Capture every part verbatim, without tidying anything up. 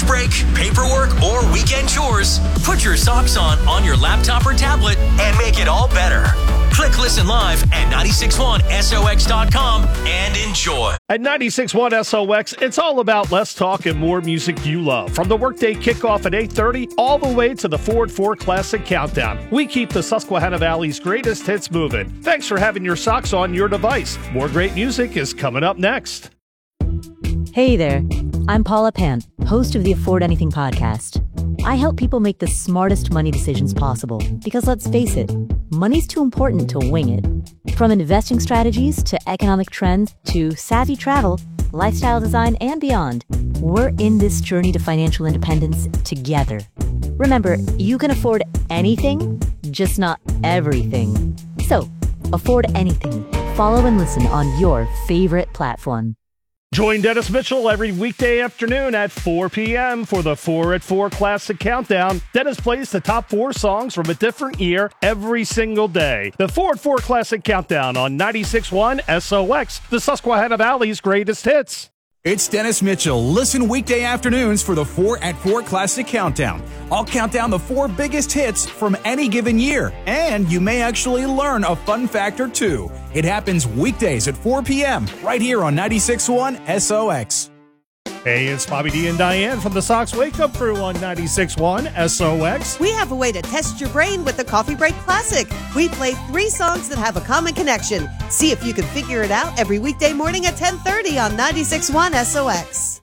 break, paperwork, or weekend chores, put your socks on on your laptop or tablet and make it all better. Click Listen Live at nine six one S O X dot com and enjoy. At ninety-six point one S O X, it's all about less talk and more music you love. From the workday kickoff at eight thirty all the way to the four at four Classic Countdown, we keep the Susquehanna Valley's greatest hits moving. Thanks for having your socks on your device. More great music is coming up next. Hey there, I'm Paula Pant, host of the Afford Anything podcast. I help people make the smartest money decisions possible because, let's face it, money's too important to wing it. From investing strategies to economic trends to savvy travel, lifestyle design, and beyond, we're in this journey to financial independence together. Remember, you can afford anything, just not everything. So, afford anything. Follow and listen on your favorite platform. Join Dennis Mitchell every weekday afternoon at four p.m. for the four at four Classic Countdown. Dennis plays the top four songs from a different year every single day. The four at four Classic Countdown on ninety-six point one S O X, the Susquehanna Valley's greatest hits. It's Dennis Mitchell. Listen weekday afternoons for the four at four Classic Countdown. I'll count down the four biggest hits from any given year, and you may actually learn a fun fact or two. It happens weekdays at four p.m. right here on ninety-six point one S O X. Hey, it's Bobby D and Diane from the Sox Wake Up Crew on ninety-six point one S O X. We have a way to test your brain with the Coffee Break Classic. We play three songs that have a common connection. See if you can figure it out every weekday morning at ten thirty on ninety-six point one S O X.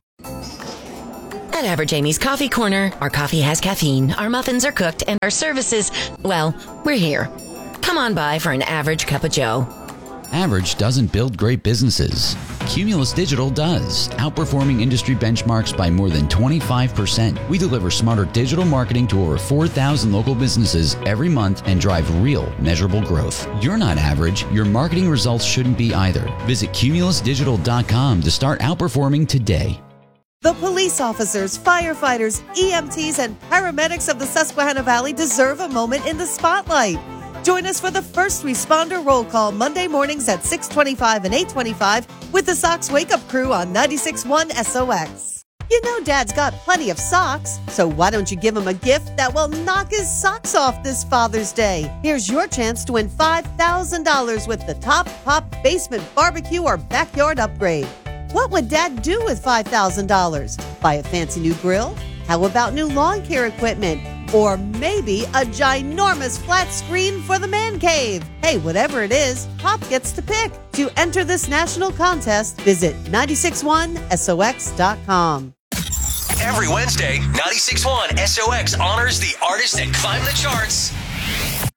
At Average Amy's Coffee Corner, our coffee has caffeine, our muffins are cooked, and our services, well, we're here. Come on by for an average cup of joe. Average doesn't build great businesses. Cumulus Digital does, outperforming industry benchmarks by more than twenty-five percent. We deliver smarter digital marketing to over four thousand local businesses every month and drive real, measurable growth. You're not average. Your marketing results shouldn't be either. Visit cumulus digital dot com to start outperforming today. The police officers, firefighters, E M Ts, and paramedics of the Susquehanna Valley deserve a moment in the spotlight. Join us for the First Responder Roll Call Monday mornings at six twenty-five and eight twenty-five with the Sox Wake Up Crew on ninety-six point one S O X. You know Dad's got plenty of socks, so why don't you give him a gift that will knock his socks off this Father's Day? Here's your chance to win five thousand dollars with the Top Pop Basement Barbecue or Backyard Upgrade. What would Dad do with five thousand dollars? Buy a fancy new grill? How about new lawn care equipment? Or maybe a ginormous flat screen for the man cave. Hey, whatever it is, Pop gets to pick. To enter this national contest, visit ninety-six point one S O X dot com. Every Wednesday, ninety-six point one S O X honors the artists that climb the charts